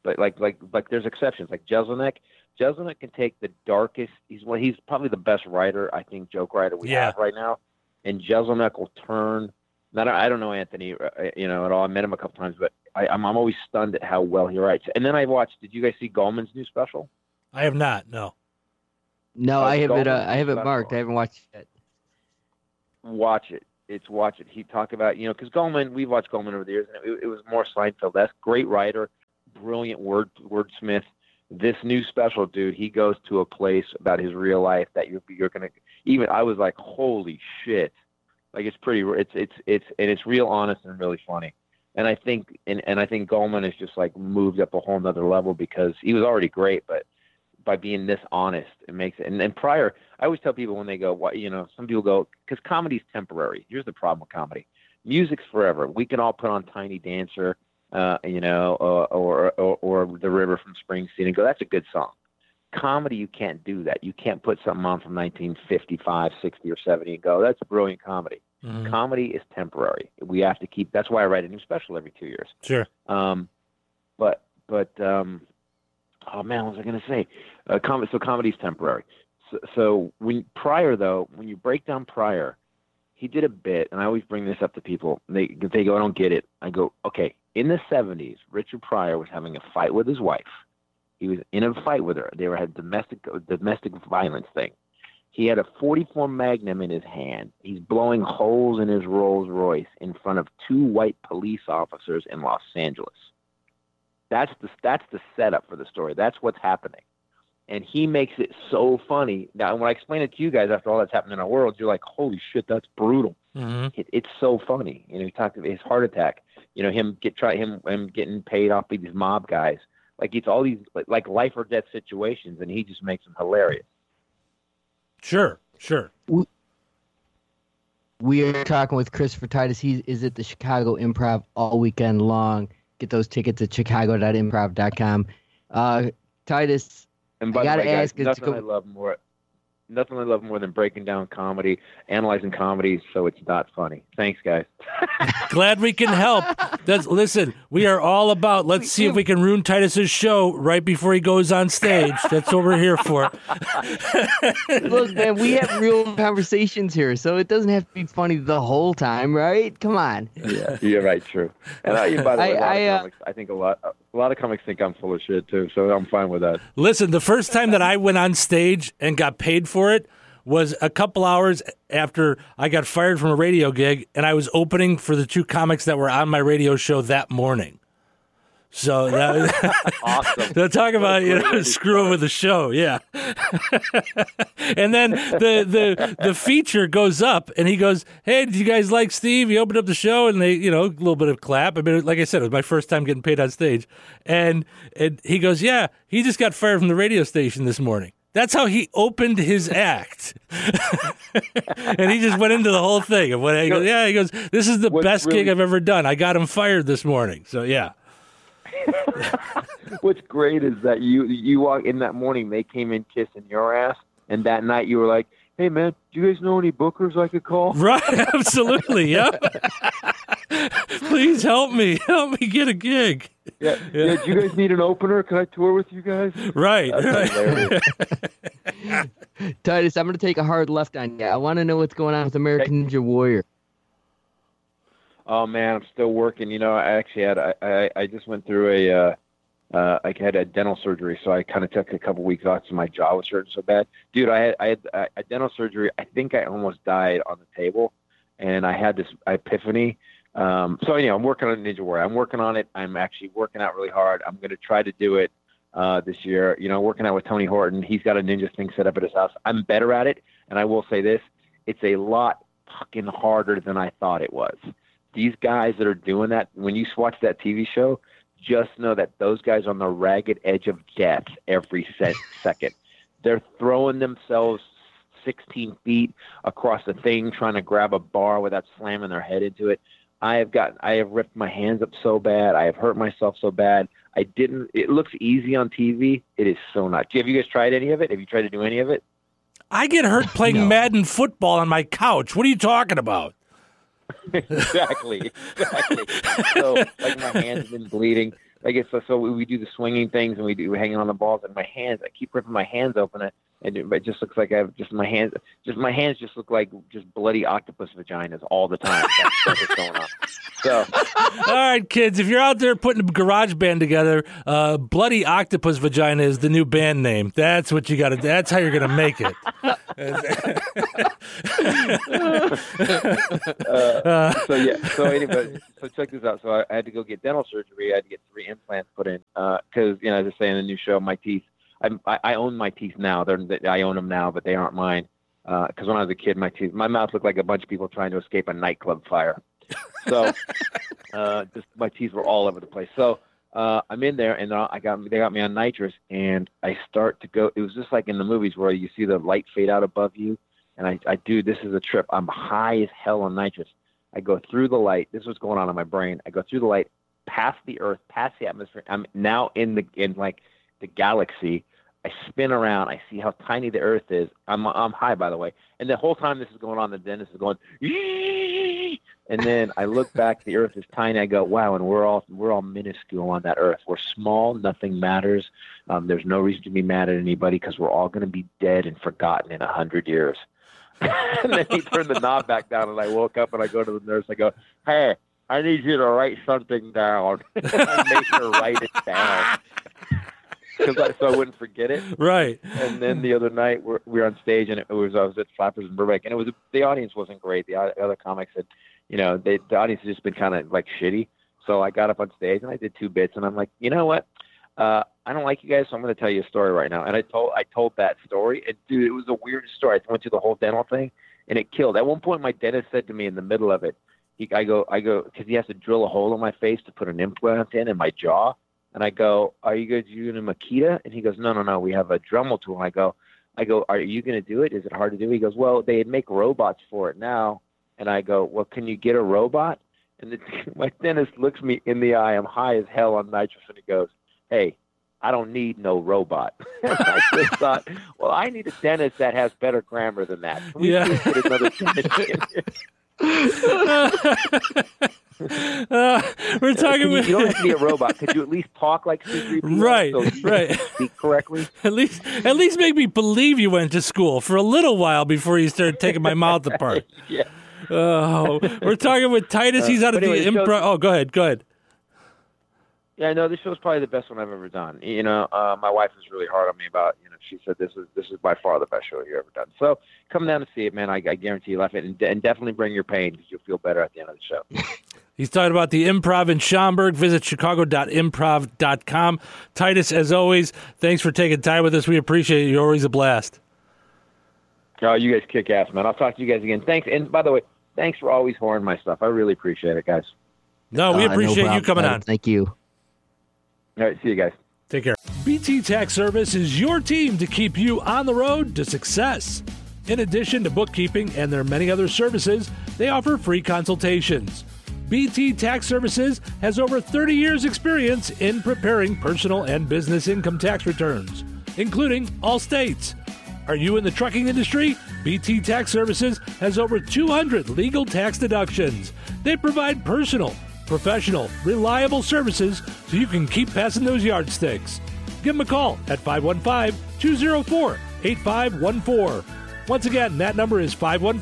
but like there's exceptions. Like Jeselnik can take the darkest. He's probably the best writer, I think, joke writer we have right now. And Jeselnik will turn. I don't know Anthony, at all. I met him a couple times, but I'm always stunned at how well he writes. And then I watched. Did you guys see Goldman's new special?
I have not. No.
No, I have it. I have it marked. I haven't watched it.
Watch it. Watch it. He talked about because Goldman. We've watched Goldman over the years, and it was more Seinfeld-esque. Great writer, brilliant wordsmith. This new special, dude, he goes to a place about his real life that you're gonna. Even I was like, holy shit! Like it's pretty. It's real honest and really funny. And I think I think Goldman has just like moved up a whole nother level because he was already great, but by being this honest, it makes it. And Pryor, I always tell people when they go, some people go, because comedy's temporary. Here's the problem with comedy: music's forever. We can all put on Tiny Dancer, or The River from Springsteen and go, that's a good song. Comedy, you can't do that. You can't put something on from 1955, 60, or 70 and go, that's brilliant comedy. Mm-hmm. Comedy is temporary. We have to keep. That's why I write a new special every 2 years.
Sure.
Oh man, what was I going to say? So comedy's temporary. So when you break down Pryor, he did a bit, and I always bring this up to people. They go, I don't get it. I go, okay. In the 70s, Richard Pryor was having a fight with his wife. He was in a fight with her. They had domestic violence thing. He had a .44 Magnum in his hand. He's blowing holes in his Rolls Royce in front of 2 white police officers in Los Angeles. That's the setup for the story. That's what's happening. And he makes it so funny. Now, when I explain it to you guys after all that's happened in our world, you're like, holy shit, that's brutal. Mm-hmm. It's so funny. He talked about his heart attack, him getting paid off by these mob guys. Like it's all these like life or death situations, and he just makes them hilarious.
Sure.
We are talking with Christopher Titus. He is at the Chicago Improv all weekend long. Get those tickets at chicago.improv.com. Titus,
and by the way, guys, nothing I love more than breaking down comedy, analyzing comedy so it's not funny. Thanks, guys.
Glad we can help. Listen, we are all about, let's see if we can ruin Titus's show right before he goes on stage. That's what we're here for.
Look, man, we have real conversations here, so it doesn't have to be funny the whole time, right? Come on.
Yeah, you're right, true. And by the way, comics, I think a lot of comics think I'm full of shit, too, so I'm fine with that.
Listen, the first time that I went on stage and got paid for it was a couple hours after I got fired from a radio gig, and I was opening for the 2 comics that were on my radio show that morning. So that was
awesome.
They'll talk about screwing with the show, yeah. And then the feature goes up, and he goes, "Hey, did you guys like Steve? He opened up the show," and they, a little bit of clap. I mean, like I said, it was my first time getting paid on stage, and he goes, "Yeah, he just got fired from the radio station this morning." That's how he opened his act. And he just went into the whole thing. He goes, "This is the best gig I've ever done. I got him fired this morning." So, yeah.
What's great is that you walk in that morning, they came in kissing your ass, and that night you were like, "Hey, man, do you guys know any bookers I could call?"
Right, absolutely, yeah. Please help me get a gig.
Yeah. Do you guys need an opener? Can I tour with you guys?
Right.
Titus, I'm going to take a hard left on you. I want to know what's going on with American Ninja Warrior.
Oh man, I'm still working. I actually had I just went through I had a dental surgery, so I kind of took a couple weeks off because my jaw was hurting so bad. Dude, I had a dental surgery. I think I almost died on the table, and I had this epiphany. I'm working on Ninja Warrior. I'm working on it. I'm actually working out really hard. I'm going to try to do it this year. Working out with Tony Horton. He's got a ninja thing set up at his house. I'm better at it, and I will say this: it's a lot fucking harder than I thought it was. These guys that are doing that, when you watch that TV show, just know that those guys are on the ragged edge of death every second. They're throwing themselves 16 feet across the thing, trying to grab a bar without slamming their head into it. I have ripped my hands up so bad. I have hurt myself so bad. It looks easy on TV. It is so not. Have you guys tried any of it? Have you tried to do any of it?
I get hurt playing Madden football on my couch. What are you talking about?
Exactly. So, my hands have been bleeding. so we do the swinging things, and we're hanging on the balls, and my hands, I keep ripping my hands open, and it just looks like I have my hands just look like just bloody octopus vaginas all the time. That's what's going on. So,
all right, kids, if you're out there putting a garage band together, Bloody Octopus Vagina is the new band name. That's what you got to. That's how you're going to make it.
So anyway, so check this out. So I had to go get dental surgery. I had to get 3 implants put in because, as I say in the new show, my teeth. I own my teeth now. I own them now, but they aren't mine. Because when I was a kid, my mouth looked like a bunch of people trying to escape a nightclub fire. So just my teeth were all over the place. So I'm in there, and they got me on nitrous, and I start to go. It was just like in the movies where you see the light fade out above you, and I do. This is a trip. I'm high as hell on nitrous. I go through the light. This is what's going on in my brain. I go through the light, past the Earth, past the atmosphere. I'm now in the galaxy. I spin around. I see how tiny the Earth is. I'm high, by the way. And the whole time this is going on, the dentist is going, Yee! And then I look back. The Earth is tiny. I go, wow, and we're all minuscule on that Earth. We're small. Nothing matters. There's no reason to be mad at anybody because we're all going to be dead and forgotten in 100 years. And then he turned the knob back down, and I woke up, and I go to the nurse. I go, hey, I need you to write something down. I make her write it down. So I wouldn't forget it.
Right.
And then the other night we were on stage, and I was at Flappers in Burbank, and the audience wasn't great. The other comics had, the audience had just been kind of like shitty. So I got up on stage and I did 2 bits, and I'm like, you know what? I don't like you guys, so I'm going to tell you a story right now. And I told that story, and dude, it was the weirdest story. I went through the whole dental thing, and it killed. At one point, my dentist said to me in the middle of it, I go, because he has to drill a hole in my face to put an implant in my jaw. And I go, are you going to do a Makita? And he goes, no, we have a Dremel tool. And I go, are you going to do it? Is it hard to do? He goes, well, they make robots for it now. And I go, well, can you get a robot? And my dentist looks me in the eye. I'm high as hell on nitrous. And he goes, hey, I don't need no robot. And I just thought, well, I need a dentist that has better grammar than that. Can we please get another dentist in here?
We're talking
you don't have to be a robot. Could you at least talk like C-3PO?
Right,
so you
right.
Speak correctly.
At least make me believe you went to school for a little while before you started taking my mouth apart.
Yeah.
Oh, we're talking with Titus. He's out of the improv. Oh, go ahead.
Yeah, no, this show's probably the best one I've ever done. My wife was really hard on me about, she said this is by far the best show you've ever done. So come down to see it, man. I guarantee you'll laugh it, and definitely bring your pain because you'll feel better at the end of the show.
He's talking about the Improv in Schaumburg. Visit chicago.improv.com. Titus, as always, thanks for taking time with us. We appreciate it. You're always a blast.
Oh, you guys kick ass, man. I'll talk to you guys again. Thanks. And by the way, thanks for always whoring my stuff. I really appreciate it, guys.
No, we appreciate you coming on.
Thank you.
All right, see you guys.
Take care. BT Tax Service is your team to keep you on the road to success. In addition to bookkeeping and their many other services, they offer free consultations. BT Tax Services has over 30 years' experience in preparing personal and business income tax returns, including all states. Are you in the trucking industry? BT Tax Services has over 200 legal tax deductions. They provide personal, professional, reliable services so you can keep passing those yardsticks. Give them a call at 515-204-8514. Once again, that number is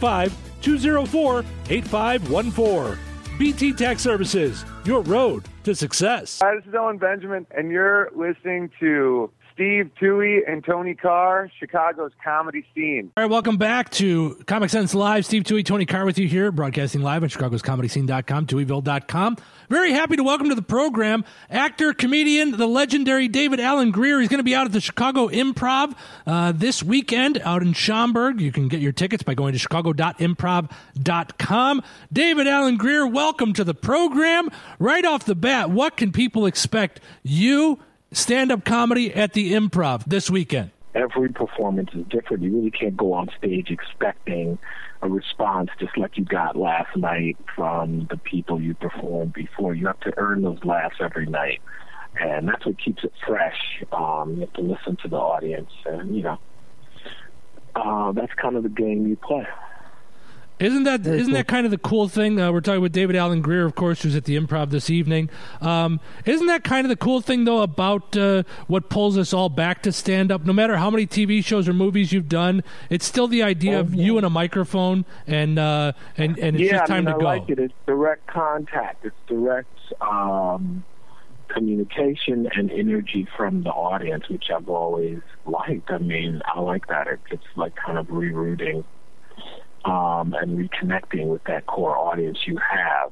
515-204-8514. BT Tax Services, your road to success.
Hi, this is Owen Benjamin, and you're listening to Steve Toohey and Tony Carr, Chicago's comedy scene.
All right, welcome back to Comic Sense Live. Steve Toohey, Tony Carr with you here, broadcasting live on chicagoscomedyscene.com, TooheyVille.com. Very happy to welcome to the program actor, comedian, the legendary David Alan Grier. He's going to be out at the Chicago Improv this weekend out in Schaumburg. You can get your tickets by going to chicago.improv.com. David Alan Grier, welcome to the program. Right off the bat, what can people expect you stand-up comedy at the Improv this weekend?
Every performance is different. You really can't go on stage expecting a response just like you got last night from the people you performed before. You have to earn those laughs every night, and that's what keeps it fresh. You have to listen to the audience, and that's kind of the game you play.
Isn't that kind of the cool thing? We're talking with David Alan Grier, of course, who's at the Improv this evening. Isn't that kind of the cool thing, though, about what pulls us all back to stand-up? No matter how many TV shows or movies you've done, it's still the idea of you and a microphone, and it's just time to go.
I like it. It's direct contact. It's direct communication and energy from the audience, which I've always liked. I mean, I like that. It's like kind of rerouting and reconnecting with that core audience you have,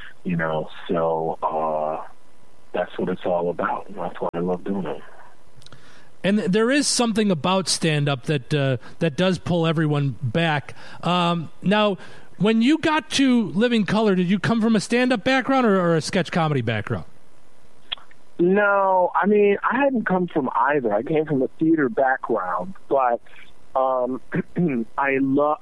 so that's what it's all about. That's why I love doing it.
And there is something about stand-up that does pull everyone back. Now, when you got to Living Color, did you come from a stand-up background or a sketch comedy background?
No, I mean, I hadn't come from either. I came from a theater background, but I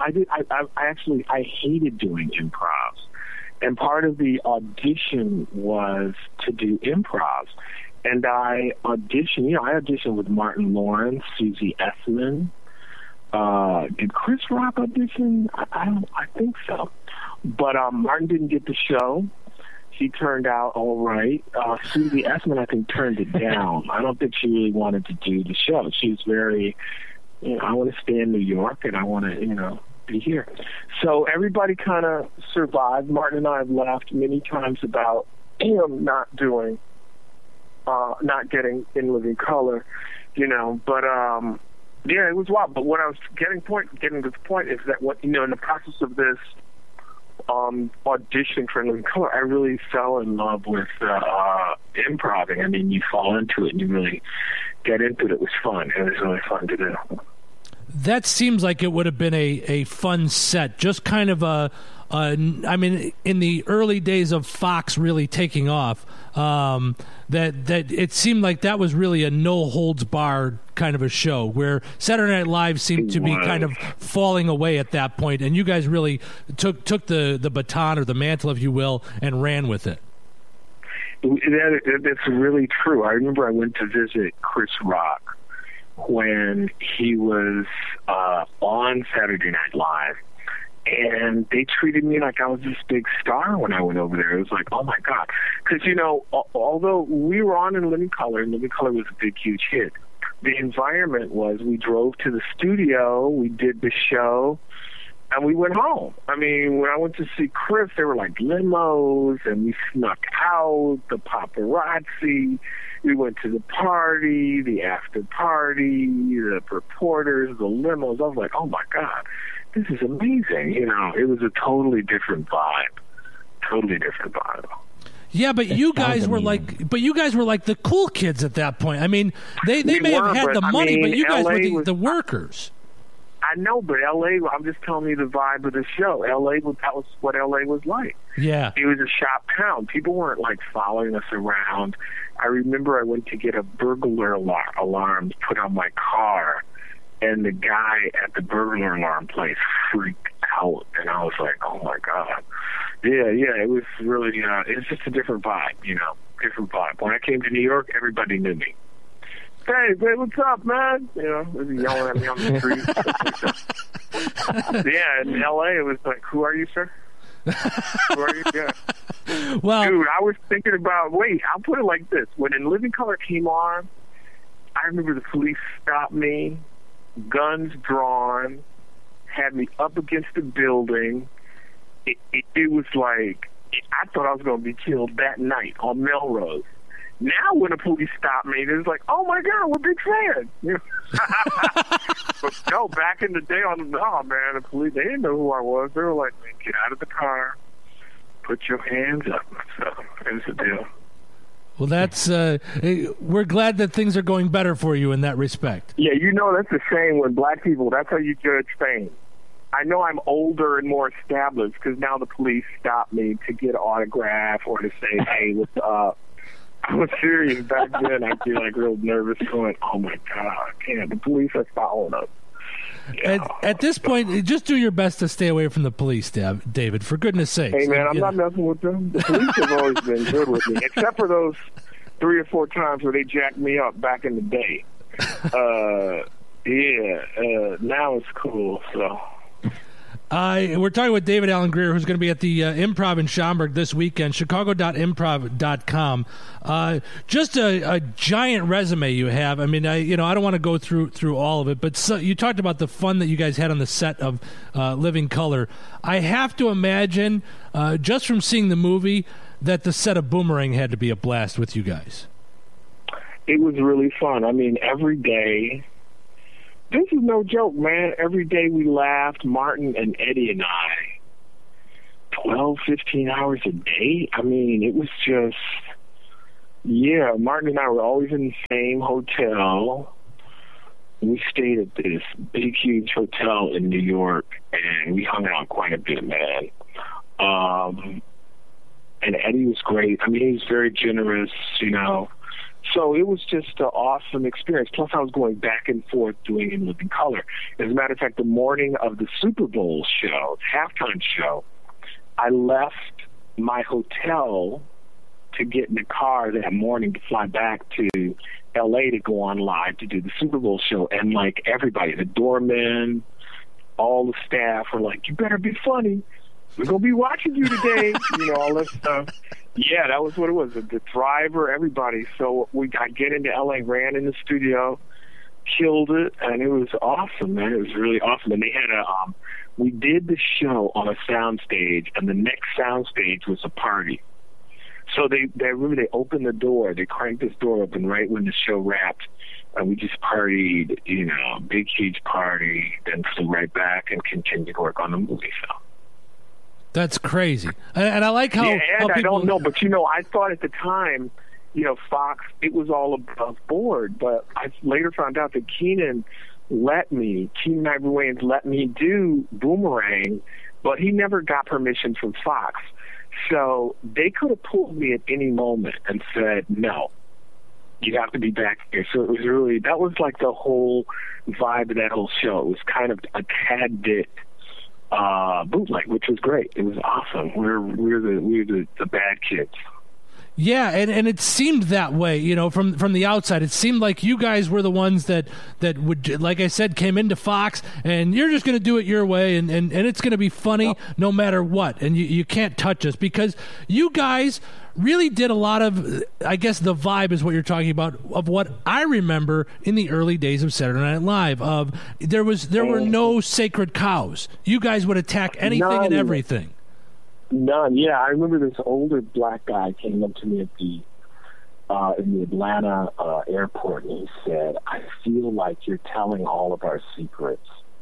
hated doing improvs, and part of the audition was to do improvs. And I auditioned with Martin Lawrence, Susie Essman. Did Chris Rock audition? I think so. But Martin didn't get the show. He turned out all right. Susie Essman, I think, turned it down. I don't think she really wanted to do the show. She was very, I want to stay in New York and I want to, be here. So everybody kind of survived. Martin and I have laughed many times about him not getting in Living Color, but it was wild. But what I was getting to the point is that in the process of this audition for Living Color, I really fell in love with improv. I mean, you fall into it and you really get into it. It was fun. It was really fun to do.
That seems like it would have been a fun set. Just kind of I mean, in the early days of Fox really taking off, that it seemed like that was really a no holds barred kind of a show, where Saturday Night Live seemed to be kind of falling away at that point, and you guys really took the baton or the mantle, if you will, and ran with it.
That's really true. I remember I went to visit Chris Rock when he was on Saturday Night Live, and they treated me like I was this big star when I went over there. It was like, oh my God. Because, although we were on in Living Color, and Living Color was a big, huge hit, the environment was we drove to the studio, we did the show, and we went home. I mean, when I went to see Chris, there were like limos, and we snuck out, the paparazzi. We went to the party, the after party, the reporters, the limos. I was like, oh my God, this is amazing. It was a totally different vibe.
Yeah, but you guys were like the cool kids at that point. I mean, they may have had the money, but you guys were the workers.
I know, but L.A., I'm just telling you the vibe of the show. That was what L.A. was like.
Yeah.
It was a shop town. People weren't, following us around. I remember I went to get a burglar alarm put on my car, and the guy at the burglar alarm place freaked out, and I was like, oh, my God. Yeah, it was really, it's just a different vibe, different vibe. When I came to New York, everybody knew me. Hey, what's up, man? Yelling at me on the street. Yeah, in L.A., it was like, who are you, sir? Who are you? Yeah.
Well,
dude, I was thinking about, I'll put it like this. When In Living Color came on, I remember the police stopped me, guns drawn, had me up against the building. It was like, I thought I was going to be killed that night on Melrose. Now when the police stop me, it's like, oh my God, we're big fans. But no, back in the day, the police, they didn't know who I was. They were like, man, get out of the car, put your hands up. So here's the deal.
Well, that's we're glad that things are going better for you in that respect.
Yeah, that's the same with black people. That's how you judge fame. I know I'm older and more established because now the police stop me to get an autograph or to say, hey, what's up? I was serious back then. I'd be real nervous going, oh my God, the police are following us. Yeah.
At this point, just do your best to stay away from the police, David, for goodness sakes.
Hey, man, I'm not messing with them. The police have always been good with me, except for those 3 or 4 times where they jacked me up back in the day. Now it's cool, so...
We're talking with David Alan Grier, who's going to be at the Improv in Schaumburg this weekend, chicago.improv.com. Just a giant resume you have. I mean, I don't want to go through all of it, but you talked about the fun that you guys had on the set of Living Color. I have to imagine, just from seeing the movie, that the set of Boomerang had to be a blast with you guys.
It was really fun. I mean, every day... This is no joke, man. Every day we laughed, Martin and Eddie and I, 12, 15 hours a day. I mean, it was just, yeah, Martin and I were always in the same hotel. We stayed at this big, huge hotel in New York, and we hung out quite a bit, man. And Eddie was great. I mean, he was very generous, you know. So it was just an awesome experience. Plus, I was going back and forth doing In Living Color. As a matter of fact, the morning of the Super Bowl show, halftime show, I left my hotel to get in the car that morning to fly back to L.A. to go on live to do the Super Bowl show. And, like, everybody, the doormen, all the staff were like, you better be funny. We're going to be watching you today. You know, all that stuff. Yeah, that was what it was. The driver, everybody. So I get into L.A., ran in the studio, killed it, and it was awesome, man. It was really awesome. And they had we did the show on a sound stage, and the next sound stage was a party. So they opened the door. They cranked this door open right when the show wrapped, and we just partied, you know, big, huge party, then flew right back and continued to work on the movie film.
That's crazy. And I like how...
Yeah, and
how people...
I don't know, but, you know, I thought at the time, you know, Fox, it was all above board, but I later found out that Keenan Ivory Wayans let me do Boomerang, but he never got permission from Fox. So they could have pulled me at any moment and said, no, you have to be back here. So it was really, that was like the whole vibe of that whole show. It was kind of a tad bit bootleg, which was great. It was awesome. We're the bad kids.
Yeah, and it seemed that way, you know, from the outside. It seemed like you guys were the ones that would, like I said, came into Fox, and you're just going to do it your way, and it's going to be funny no matter what, and you can't touch us, because you guys really did a lot of, I guess the vibe is what you're talking about, of what I remember in the early days of Saturday Night Live, of there were no sacred cows. You guys would attack anything and everything.
None. Yeah, I remember this older black guy came up to me at the in the Atlanta airport, and he said, "I feel like you're telling all of our secrets."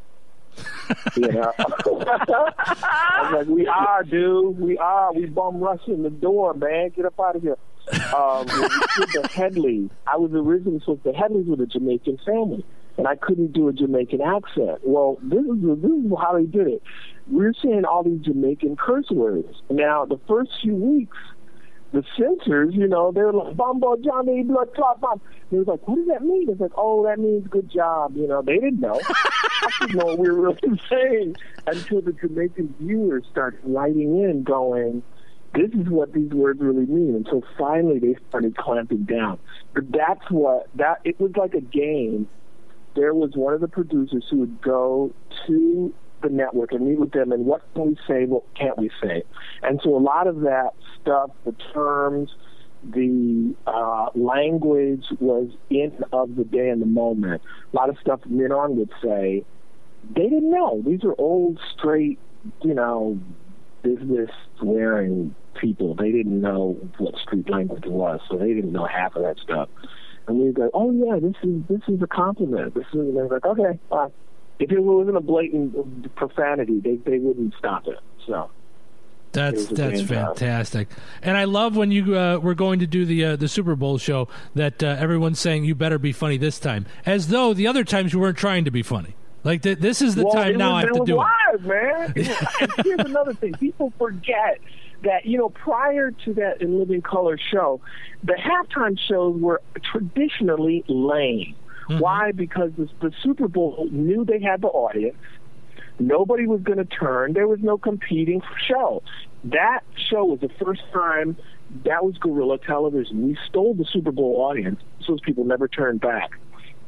You know, I was like, "We are, dude. We are. We bum rushing the door, man. Get up out of here." We did the Headleys. I was originally supposed to. The Headleys were a Jamaican family, and I couldn't do a Jamaican accent. Well, this is how they did it. We're saying all these Jamaican curse words. Now, the first few weeks, the censors, you know, they were like, "Bumbo Johnny, blood clot bomb." They was like, "What does that mean?" It's like, "Oh, that means good job." You know, they didn't know. I didn't know what we were really saying until the Jamaican viewers started writing in, going, "This is what these words really mean." And so finally, they started clamping down. But it was like a game. There was one of the producers who would go to the network and meet with them, and what can we say, what can't we say? And so a lot of that stuff, the terms, the language was in of the day and the moment. A lot of stuff Minon would say, they didn't know. These are old, straight, you know, business-wearing people. They didn't know what street language was, so they didn't know half of that stuff. And we would go, "Oh yeah, this is a compliment." And they were like, "Okay, fine." If it wasn't a blatant profanity, they wouldn't stop it. So
that's fantastic. And I love when you were going to do the Super Bowl show that everyone's saying you better be funny this time, as though the other times you weren't trying to be funny. Like this is the time now I have to do
it. Man. And here's another thing: people forget that, you know, prior to that In Living Color show, the halftime shows were traditionally lame. Mm-hmm. Why? Because the Super Bowl knew they had the audience. Nobody was going to turn. There was no competing show. That show was the first time. That was guerrilla television. We stole the Super Bowl audience. So those people never turned back.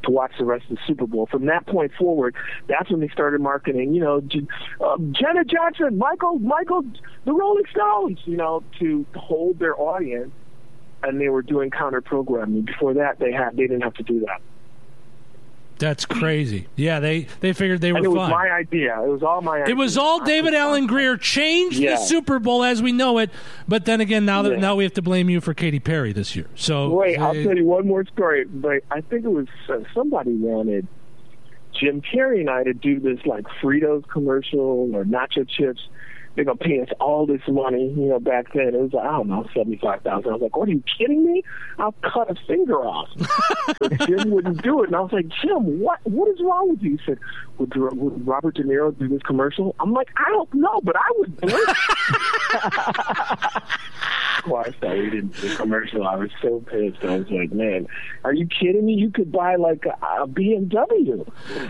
to watch the rest of the Super Bowl. From that point forward, that's when they started marketing, Janet Jackson, Michael, the Rolling Stones, to hold their audience, and they were doing counter programming. Before that, they didn't have to do that.
That's crazy. Yeah, they figured they were
and it was
fine.
my idea. It was all my idea.
It was all David Allen Greer changed the Super Bowl as we know it. But then again, now we have to blame you for Katy Perry this year. So
wait, I'll tell you one more story. But I think it was somebody wanted Jim Carrey and I to do this like Fritos commercial or nacho chips. They're going to pay us all this money, back then. It was like, I don't know, $75,000. I was like, what, are you kidding me? I'll cut a finger off. But Jim wouldn't do it. And I was like, Jim, what is wrong with you? He said, would Robert De Niro do this commercial? I'm like, I don't know, but I would do it. Of course, we didn't do the commercial. I was so pissed. I was like, man, are you kidding me? You could buy like a BMW.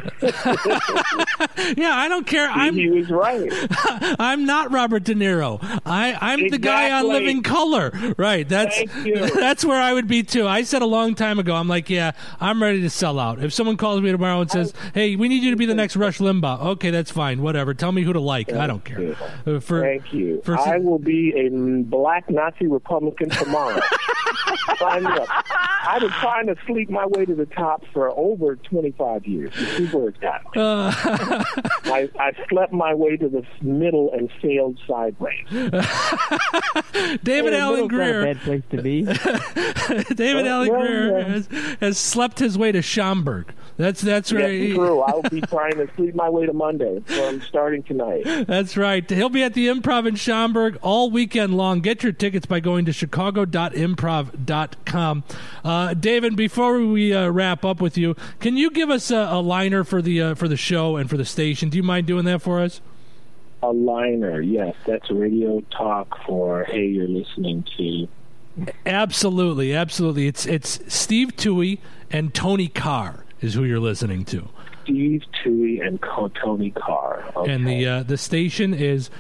Yeah, I don't care.
He was right.
I'm not Robert De Niro. I'm
Exactly.
the guy on Living Color. Right.
Thank you.
That's where I would be too. I said a long time ago, I'm like, yeah, I'm ready to sell out. If someone calls me tomorrow and says, hey, we need you to be the next Rush Limbaugh. Okay, that's fine. Whatever. Tell me who to like. I don't care.
Thank you. I will be a black Nazi Republican tomorrow. Sign me up. I've been trying to sleep my way to the top for over 25 years. You see where it's got me. I slept my way to the middle and failed sideways.
David Allen Greer.
Not a bad place to be.
David Allen Greer has slept his way to Schaumburg. That's where
That's true. I'll be trying to sleep my way to Monday, so I'm starting tonight.
That's right. He'll be at the Improv in Schaumburg all weekend long. Get your tickets by going to chicago.improv.com. David, before we wrap up with you, can you give us a liner for the show and for the station? Do you mind doing that for us?
A liner, yes. That's radio talk for, hey, you're listening to.
Absolutely. It's Steve Toohey and Tony Carr is who you're listening to.
Steve Toohey and Tony Carr. Okay.
And the station is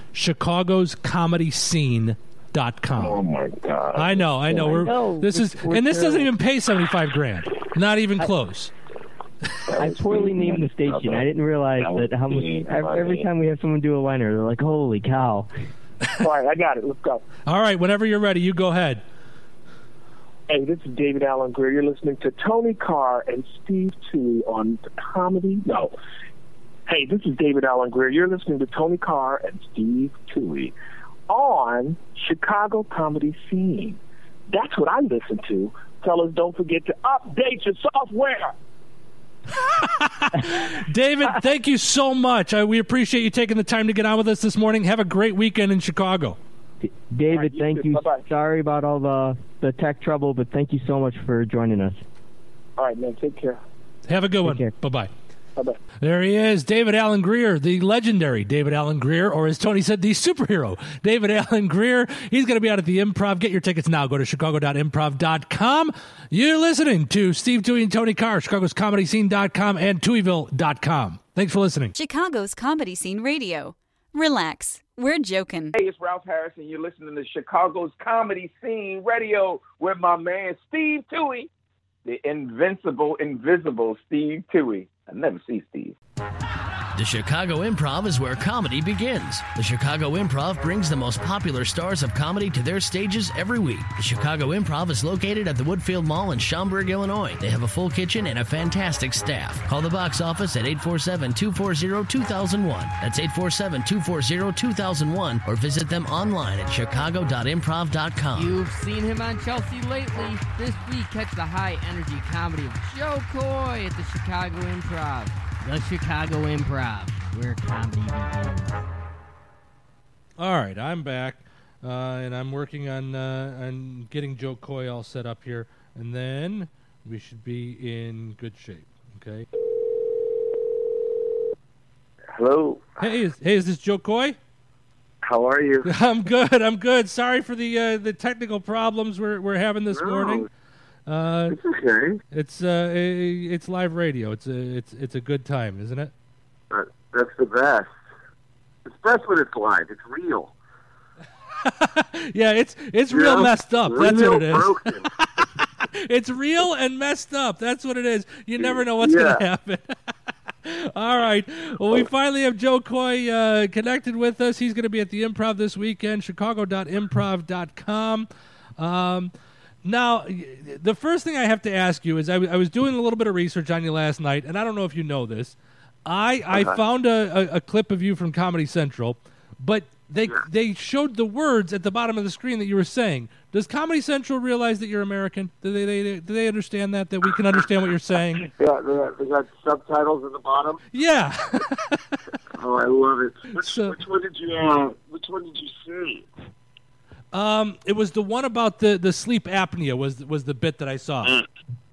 chicagoscomedyscene.com.
Oh my God!
I know. This doesn't even pay $75,000. Not even close.
I poorly named the station. I didn't realize that how much. Every time we have someone do a liner, they're like, "Holy cow!"
All right, I got it. Let's go.
All right, whenever you're ready, you go ahead.
Hey, this is David Allen Greer. You're listening to Tony Carr and Steve Toohey on the comedy. No. Hey, this is David Allen Greer. You're listening to Tony Carr and Steve Toohey on Chicago Comedy Scene. That's what I listen to. Fellas, don't forget to update your software.
David, thank you so much. We appreciate you taking the time to get on with us this morning. Have a great weekend in Chicago.
David,
right,
thank you.
Bye-bye.
Sorry about all the tech trouble, but thank you so much for joining us.
All right, man. Take care.
Have a good one.
Care.
Bye-bye.
Bye-bye.
There he is, David Allen Greer, the legendary David Allen Greer, or as Tony said, the superhero, David Allen Greer. He's going to be out at the Improv. Get your tickets now. Go to chicago.improv.com. You're listening to Steve Toohey and Tony Carr, chicagoscomedyscene.com and TooheyVille.com. Thanks for listening.
Chicago's Comedy Scene Radio. Relax. We're joking.
Hey, it's Ralph Harrison. You're listening to Chicago's Comedy Scene Radio with my man Steve Toohey, the invisible Steve Toohey. I never see Steve.
The Chicago Improv is where comedy begins. The Chicago Improv brings the most popular stars of comedy to their stages every week. The Chicago Improv is located at the Woodfield Mall in Schaumburg, Illinois. They have a full kitchen and a fantastic staff. Call the box office at 847-240-2001. That's 847-240-2001, or visit them online at chicago.improv.com.
You've seen him on Chelsea lately. This week, catch the high-energy comedy of Joe Coy at the Chicago Improv. The Chicago Improv, where comedy begins.
All right, I'm back, and I'm working on getting Joe Coy all set up here, and then we should be in good shape. Okay.
Hello.
Hey, is this Joe Coy?
How are you?
I'm good. Sorry for the technical problems we're having this morning.
It's okay.
It's live radio. It's a good time, isn't it?
That's the best. It's best when it's live. It's real.
Yeah, it's real messed up. That's what it is.
Broken.
It's real and messed up. That's what it is. You never know what's going to happen. All right. Well, we finally have Joe Coy connected with us. He's going to be at the Improv this weekend, chicago.improv.com. Now, the first thing I have to ask you is I was doing a little bit of research on you last night, and I don't know if you know this. I found a clip of you from Comedy Central, but they showed the words at the bottom of the screen that you were saying. Does Comedy Central realize that you're American? Do they understand that we can understand what you're saying?
Yeah, they got subtitles at the bottom.
Yeah.
Oh, I love it. Which one did you see?
It was the one about the sleep apnea was the bit that I saw.